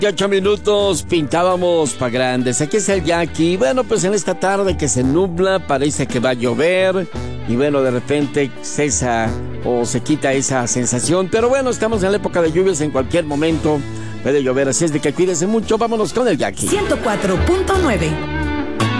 8 minutos, pintábamos pa' grandes. Aquí está el Jackie. Bueno, pues en esta tarde que se nubla, parece que va a llover. Y bueno, de repente cesa o se quita esa sensación. Pero bueno, estamos en la época de lluvias, en cualquier momento puede llover. Así es de que cuídese mucho. Vámonos con el Jackie. 104.9